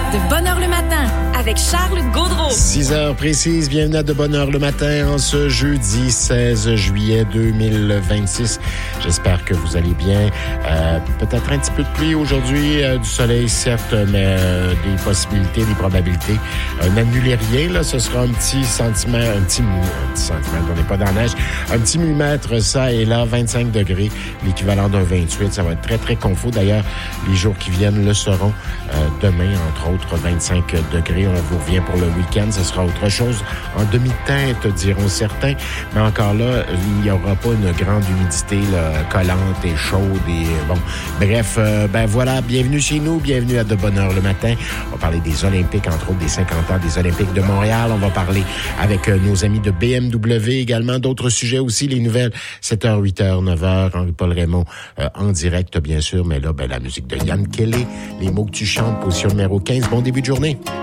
De bonne heure le matin, avec Charles Gaudreau. 6 heures précises, bienvenue à De bonne heure le matin en ce jeudi 16 juillet 2026. J'espère que vous allez bien. Peut-être un petit peu de pluie aujourd'hui, du soleil certes, mais des possibilités, des probabilités. N'annulez rien, là, ce sera un petit centimètre, on n'est pas dans la neige, un petit millimètre ça et là, 25 degrés, l'équivalent d'un 28. Ça va être très, très confort. D'ailleurs, les jours qui viennent le seront. Demain, entre autres, 25 degrés. On vous revient pour le week-end. Ce sera autre chose. En demi-teinte, diront certains. Mais encore là, il n'y aura pas une grande humidité là, collante et chaude. Et bon, bref, voilà. Bienvenue chez nous. Bienvenue à De bonne heure le matin. On va parler des Olympiques, entre autres des 50 ans des Olympiques de Montréal. On va parler avec nos amis de BMW également. D'autres sujets aussi. Les nouvelles, 7h, 8h, 9h. Henri-Paul Raymond en direct, bien sûr. Mais là, la musique de Yann Kelly. Les mots que tu chantes, position numéro 15. Bon début de journée.